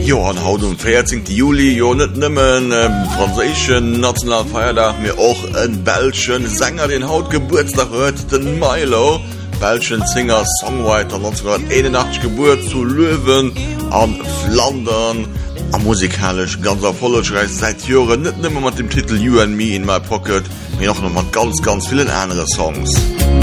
Jo an haut 14. Juli jo net nimmen franzischen Nationalfeiertag mir auch en belschen Sänger den Haut Geburtstag hört den Milo, belschen Singer Songwriter 1981 Geburt zu Löwen an Flandern, am musikalisch ganz erfolgreich seit Jahren nicht nimmer mit dem Titel You and Me in My Pocket, mir noch mal ganz vielen andere Songs.